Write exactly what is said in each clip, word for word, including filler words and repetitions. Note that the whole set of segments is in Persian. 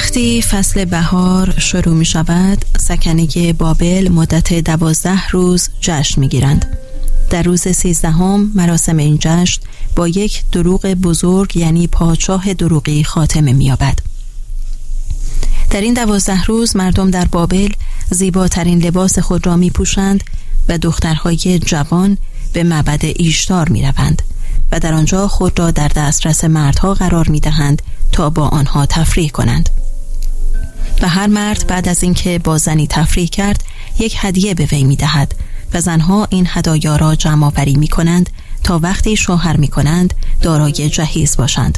وقتی فصل بهار شروع می شود، سکنه بابل مدت دوازده روز جشن می گیرند. در روز سیزدهم مراسم این جشن با یک دروغ بزرگ یعنی پادشاه دروغی خاتمه می یابد. در این دوازده روز مردم در بابل زیباترین لباس خود را می پوشند و دخترهای جوان به معبد ایشتار می روند و در آنجا خود را در دسترس مردها قرار می دهند تا با آنها تفریح کنند. و هر مرد بعد از اینکه با زنی تفریح کرد یک هدیه به وی می دهد و زنها این هدایا را جمع آوری می کنند تا وقتی شوهر می کنند دارای جهیز باشند.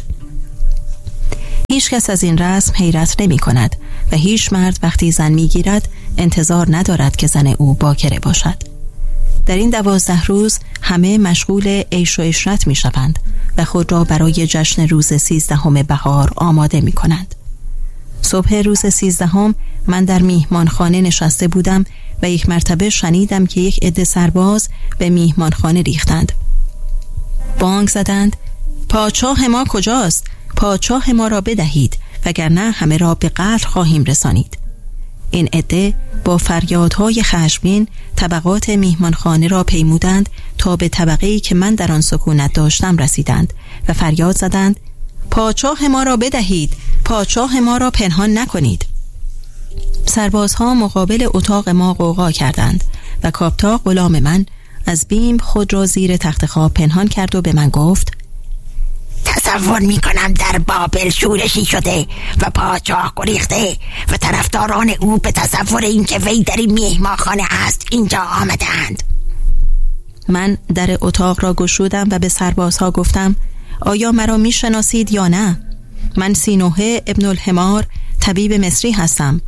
هیچ کس از این رسم حیرت نمی کند و هیچ مرد وقتی زن می گیرد انتظار ندارد که زن او باکره باشد. در این دوازده روز همه مشغول عیش و عشرت می شوند و خود را برای جشن روز سیزدهم بهار آماده می کنند. صبح روز سیزدهم من در میهمانخانه نشسته بودم و یک مرتبه شنیدم که یک عده سرباز به میهمانخانه ریختند. بانگ زدند: پادشاه ما کجاست؟ پادشاه ما را بدهید وگرنه همه را به قتل خواهیم رسانید. این عده با فریادهای خشمگین طبقات میهمانخانه را پیمودند تا به طبقه‌ای که من در آن سکونت داشتم رسیدند و فریاد زدند: پادشاه ما را بدهید، پادشاه ما را پنهان نکنید. سربازها مقابل اتاق ما غوغا کردند و کاپتا غلام من از بیم خود را زیر تخت خواب پنهان کرد و به من گفت: تصور می کنم در بابل شورشی شده و پادشاه گریخته و طرفداران او به تصور اینکه وی در این میهمانخانه است اینجا آمدند. من در اتاق را گشودم و به سربازها گفتم: آیا مرا می شناسید یا نه؟ من سینوحه ابن الحمار طبیب مصری هستم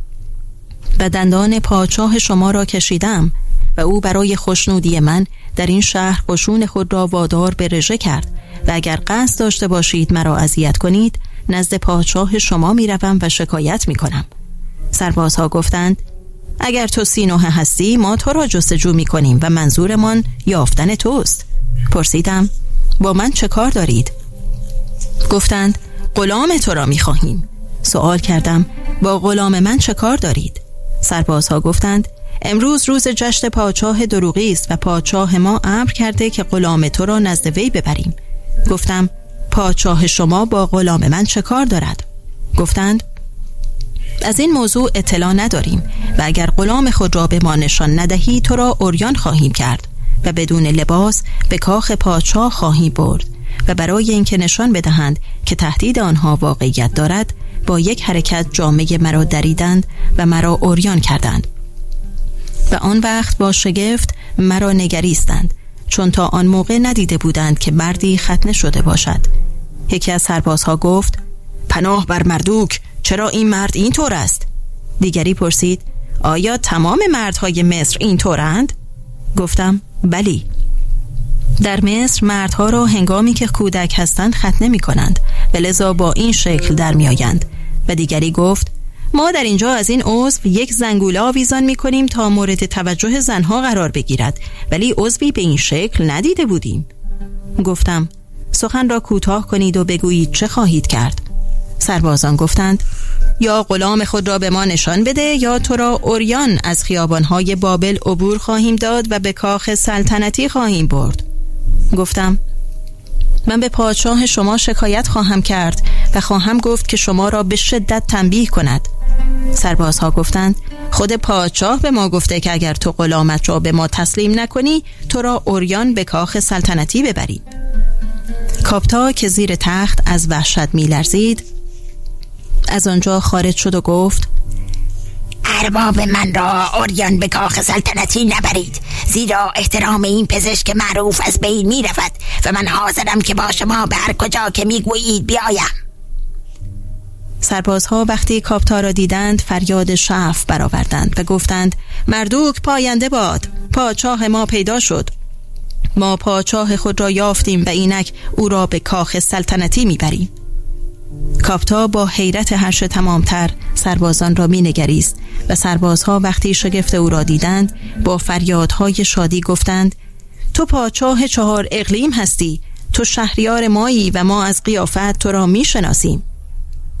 و دندان پادشاه شما را کشیدم و او برای خوشنودی من در این شهر قشون خود را وادار به رژه کرد و اگر قصد داشته باشید مرا اذیت کنید نزد پادشاه شما می روم و شکایت می کنم. سربازها گفتند: اگر تو سینوحه هستی ما تو را جستجو می کنیم و منظورمان یافتن توست. پرسیدم: با من چه کار دارید؟ گفتند: غلام تو را می خواهیم. سوال کردم: با غلام من چه کار دارید؟ سربازها گفتند: امروز روز جشن پادشاه دروغی است و پادشاه ما امر کرده که غلام تو را نزد وی ببریم. گفتم: پادشاه شما با غلام من چه کار دارد؟ گفتند: از این موضوع اطلاع نداریم و اگر غلام خود را به ما نشان ندهی تو را عریان خواهیم کرد و بدون لباس به کاخ پادشاه خواهیم برد و برای اینکه نشان بدهند که تهدید آنها واقعیت دارد با یک حرکت جامه مرا دریدند و مرا عریان کردند و آن وقت با شگفت مرا نگریستند چون تا آن موقع ندیده بودند که مردی ختنه شده باشد. یکی از سربازها گفت: پناه بر مردوک، چرا این مرد این طور است؟ دیگری پرسید: آیا تمام مردهای مصر این طورند؟ گفتم: بلی. در مصر مردها را هنگامی که کودک هستند ختنه می کنند و لذا با این شکل در می آیند. و دیگری گفت: ما در اینجا از این عضو یک زنگوله آویزان می کنیم تا مورد توجه زنها قرار بگیرد ولی عضوی به این شکل ندیده بودیم. گفتم: سخن را کوتاه کنید و بگویید چه خواهید کرد. سربازان گفتند: یا غلام خود را به ما نشان بده یا تو را عریان از خیابانهای بابل عبور خواهیم داد و به کاخ سلطنتی خواهیم برد. گفتم: من به پادشاه شما شکایت خواهم کرد و خواهم گفت که شما را به شدت تنبیه کند. سربازها گفتند: خود پادشاه به ما گفته که اگر تو غلامت را به ما تسلیم نکنی تو را عریان به کاخ سلطنتی ببریم. کاپتا که زیر تخت از وحشت می لرزید از آنجا خارج شد و گفت: ارباب من را عریان به کاخ سلطنتی نبرید، زیرا احترام این پزشک معروف از بین می رود و من حاضرم که با شما به هر کجا که می گویید بیایم. سربازها وقتی کاپتا را دیدند فریاد شعف برآوردند و گفتند: مردوک پاینده باد، پادشاه ما پیدا شد. ما پادشاه خود را یافتیم و اینک او را به کاخ سلطنتی می بریم. کاپتا با حیرت هرچ تمامتر سربازان را می نگریست و سربازها وقتی شگفت او را دیدند با فریادهای شادی گفتند: تو پادشاه چهار اقلیم هستی، تو شهریار مایی و ما از قیافت تو را می شناسیم.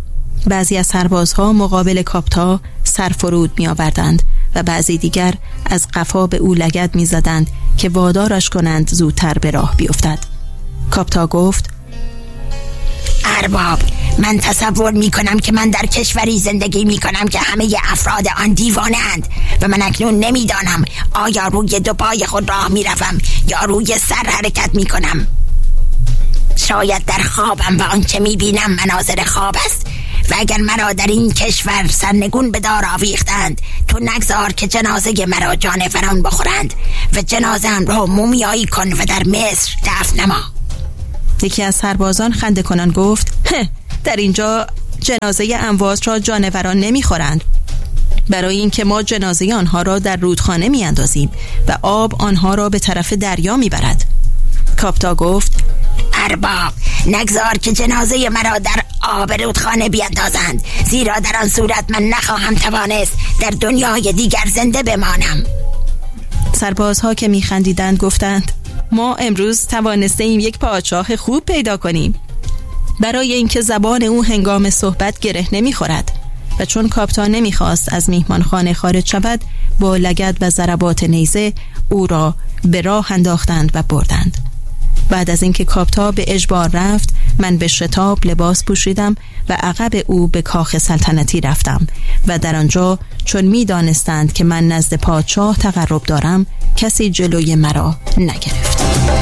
بعضی از سربازها مقابل کاپتا سرفرود می آوردند و بعضی دیگر از قفا به او لگد می زدند که وادارش کنند زودتر به راه بیفتد. کاپتا گفت: ارباب، من تصور می کنم که من در کشوری زندگی می کنم که همه افراد آن دیوانه اند و من اکنون نمی دانم آیا روی دو پای خود راه می روم یا روی سر حرکت می کنم. شاید در خوابم و آنچه می بینم مناظر خواب است و اگر مرا در این کشور سرنگون به دار آویختند، تو نگذار که جنازه مرا جانوران بخورند و جنازه ام را مومیایی کن و در مصر دفن نما. یکی از سربازان خنده کنان گفت: در اینجا جنازه اموات را جانوران نمیخورند، برای اینکه ما جنازه آنها را در رودخانه میاندازیم و آب آنها را به طرف دریا میبرد. کاپتا گفت: ارباب، نگذار که جنازه مرا در آب رودخانه بیاندازند، زیرا در آن صورت من نخواهم توانست در دنیای دیگر زنده بمانم. سربازها که میخندیدند گفتند: ما امروز توانسته ایم یک پادشاه خوب پیدا کنیم، برای اینکه زبان او هنگام صحبت گره نمیخورد. و چون کاپتا نمیخواست از میهمانخانه خارج شود، با لگد و ضربات نیزه او را به راه انداختند و بردند. بعد از اینکه کاپتا به اجبار رفت، من به شتاب لباس پوشیدم و عقب او به کاخ سلطنتی رفتم و در آنجا چون می دانستند که من نزد پادشاه تقرب دارم، کسی جلوی مرا نگرفت.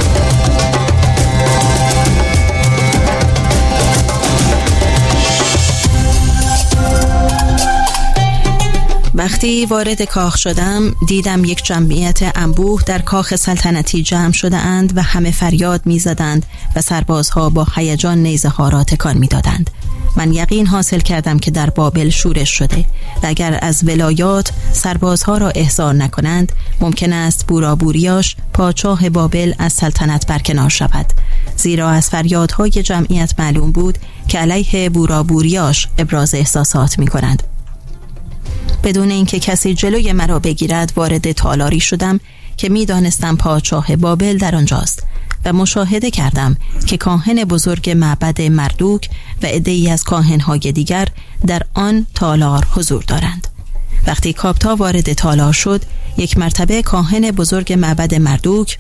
وقتی وارد کاخ شدم، دیدم یک جمعیت انبوه در کاخ سلطنتی جمع شده اند و همه فریاد می زدند و سربازها با هیجان نیزه ها را تکان می دادند. من یقین حاصل کردم که در بابل شورش شده و اگر از ولایات سربازها را احضار نکنند، ممکن است بورابوریاش پادشاه بابل از سلطنت برکنار شود، زیرا از فریادهای جمعیت معلوم بود که علیه بورابوریاش ابراز احساسات می کنند. بدون اینکه کسی جلوی مرا بگیرد وارد تالاری شدم که می دانستم پادشاه بابل در آنجاست و مشاهده کردم که کاهن بزرگ معبد مردوک و عده‌ای از کاهن‌های دیگر در آن تالار حضور دارند. وقتی کاپتا وارد تالار شد، یک مرتبه کاهن بزرگ معبد مردوک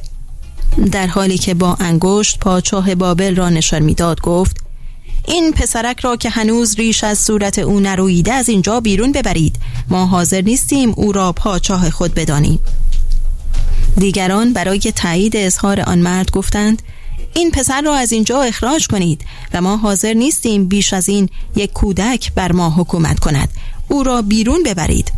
در حالی که با انگشت پادشاه بابل را نشان می‌داد گفت: این پسرک را که هنوز ریش از صورت او نرویده از اینجا بیرون ببرید، ما حاضر نیستیم او را پادشاه خود بدانیم. دیگران برای تایید اظهار آن مرد گفتند: این پسر را از اینجا اخراج کنید و ما حاضر نیستیم بیش از این یک کودک بر ما حکومت کند، او را بیرون ببرید.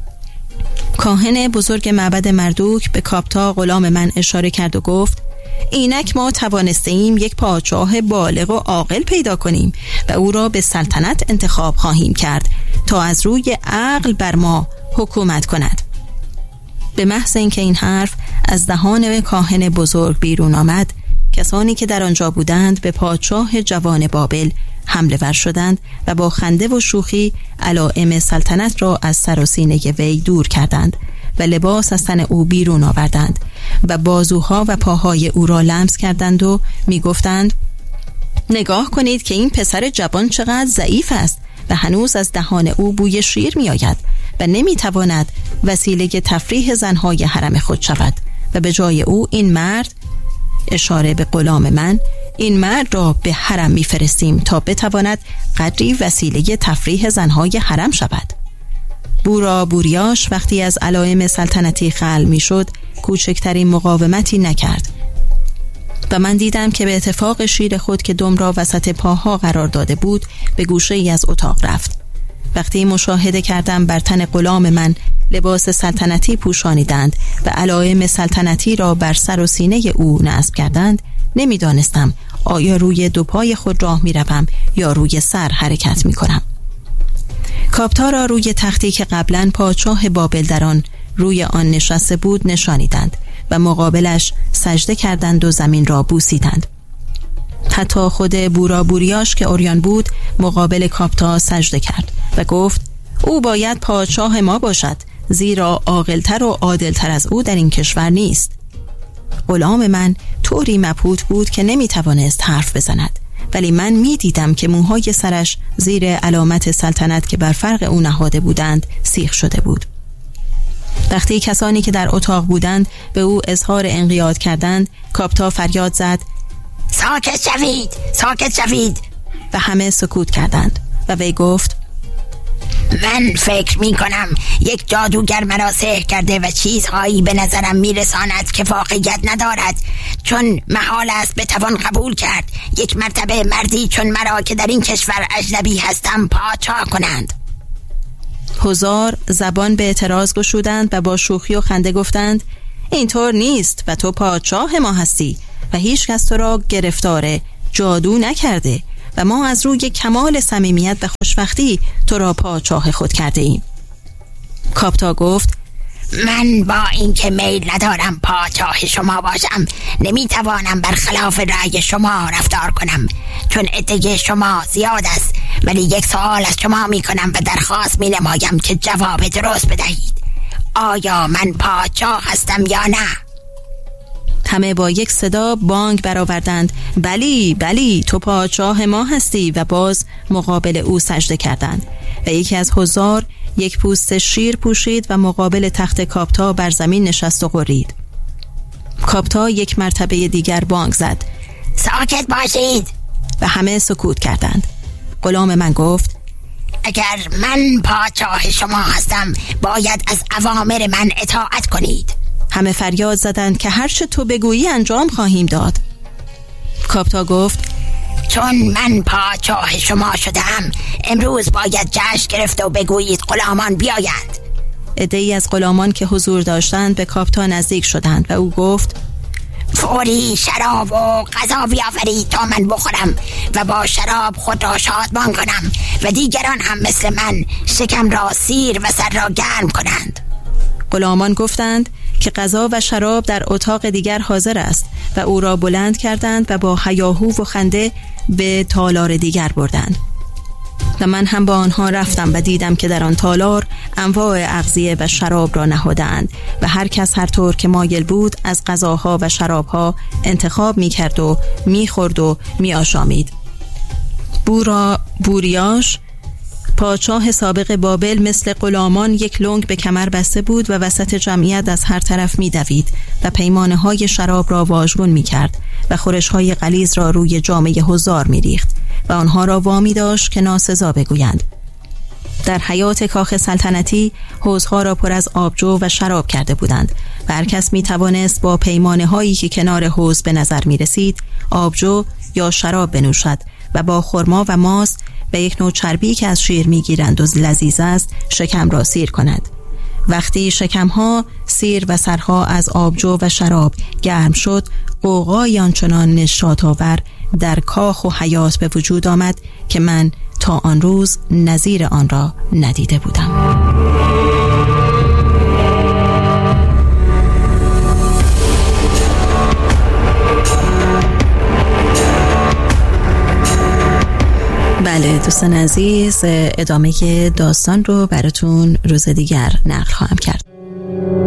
کاهن بزرگ معبد مردوک به کاپتا غلام من اشاره کرد و گفت: اینک ما توانسته ایم یک پادشاه بالغ و عاقل پیدا کنیم و او را به سلطنت انتخاب خواهیم کرد تا از روی عقل بر ما حکومت کند. به محض اینکه این حرف از دهان کاهن بزرگ بیرون آمد، کسانی که در آنجا بودند به پادشاه جوان بابل حمله ور شدند و با خنده و شوخی علائم سلطنت را از سر و سینه وی دور کردند و لباس از تن او بیرون آوردند و بازوها و پاهای او را لمس کردند و می گفتند: نگاه کنید که این پسر جوان چقدر ضعیف است و هنوز از دهان او بوی شیر می آید و نمی تواند وسیله تفریح زنهای حرم خود شود و به جای او این مرد، اشاره به غلام من، این مرد را به حرم می فرستیم تا بتواند قدری وسیله تفریح زنهای حرم شود. بورا بوریاش وقتی از علائم سلطنتی خلع می شد کوچکترین مقاومتی نکرد و من دیدم که به اتفاق شیر خود که دم را وسط پاها قرار داده بود به گوشه ای از اتاق رفت. وقتی مشاهده کردم بر تن غلام من لباس سلطنتی پوشانیدند و علائم سلطنتی را بر سر و سینه او نصب کردند، نمیدانستم آیا روی دو پای خود راه می روم یا روی سر حرکت می کنم. کاپتا را روی تختی که قبلا پادشاه بابل در آن روی آن نشسته بود نشانیدند و مقابلش سجده کردند و زمین را بوسیدند. حتی خود بورا بوریاش که عریان بود مقابل کاپتا سجده کرد و گفت: او باید پادشاه ما باشد، زیرا عاقل‌تر و عادل‌تر از او در این کشور نیست. غلام من طوری مبهوت بود که نمیتوانست حرف بزند ولی من می دیدم که موهای سرش زیر علامت سلطنت که بر فرق او نهاده بودند سیخ شده بود. وقتی کسانی که در اتاق بودند به او اظهار انقیاد کردند، کاپتا فریاد زد: ساکت شوید، ساکت شوید. و همه سکوت کردند و وی گفت: من فکر می کنم یک جادوگر مرا سحر کرده و چیزهایی به نظرم می رساند که واقعیت ندارد، چون محال است بتوان قبول کرد یک مرتبه مردی چون مرا که در این کشور اجنبی هستم پادشاه کنند. حضار زبان به اعتراض گشودند و با شوخی و خنده گفتند: اینطور نیست و تو پادشاه ما هستی و هیچ کس تو را گرفتار جادو نکرده و ما از روی کمال صمیمیت و خوشبختی تو را پادشاه خود کرده ایم. کاپتا گفت: من با اینکه میل ندارم پادشاه شما باشم، نمیتوانم برخلاف رأی شما رفتار کنم، چون عده شما زیاد است، ولی یک سوال از شما میکنم و درخواست مینمایم که جواب درست بدهید. آیا من پادشاه هستم یا نه؟ همه با یک صدا بانگ برآوردند: بلی بلی، تو پادشاه ما هستی، و باز مقابل او سجده کردند و یکی از حضار یک پوست شیر پوشید و مقابل تخت کاپتا بر زمین نشست و غرید. کاپتا یک مرتبه دیگر بانگ زد: ساکت باشید. و همه سکوت کردند. غلام من گفت: اگر من پادشاه شما هستم باید از اوامر من اطاعت کنید. همه فریاد زدند که هر چه تو بگویی انجام خواهیم داد. کاپتا گفت: چون من پادشاه شما شدم امروز باید جشن گرفت و بگویید غلامان بیایند. عده‌ای از غلامان که حضور داشتند به کاپتا نزدیک شدند و او گفت: فوری شراب و غذا بیاورید تا من بخورم و با شراب خود را شادمان کنم و دیگران هم مثل من شکم را سیر و سر را گرم کنند. غلامان گفتند که غذا و شراب در اتاق دیگر حاضر است و او را بلند کردند و با هیاهو و خنده به تالار دیگر بردند. و من هم با آنها رفتم و دیدم که در آن تالار انواع اغذیه و شراب را نهادند و هر کس هر طور که مایل بود از غذاها و شرابها انتخاب می کرد و می خورد و می آشامید. بورا بوریاش پادشاه سابق بابل مثل غلامان یک لنگ به کمر بسته بود و وسط جمعیت از هر طرف می دوید و پیمانه های شراب را واژگون می کرد و خورش های غلیظ را روی جامه حضار می ریخت و آنها را وامی داشت که ناسزا بگویند. در حیات کاخ سلطنتی حوضها را پر از آبجو و شراب کرده بودند و هر کس می توانست با پیمانه هایی که کنار حوض به نظر می رسید آبجو یا شراب بنوشد و با خرما و ماست و یک نوع چربی که از شیر می گیرند و لذیذ است شکم را سیر کند. وقتی شکمها سیر و سرها از آبجو و شراب گرم شد، غوغای آنچنان نشاط‌آور در کاخ و حیات به وجود آمد که من تا آن روز نظیر آن را ندیده بودم. بله دوستان عزیز، ادامه داستان رو براتون روز دیگر نقل خواهم کرد.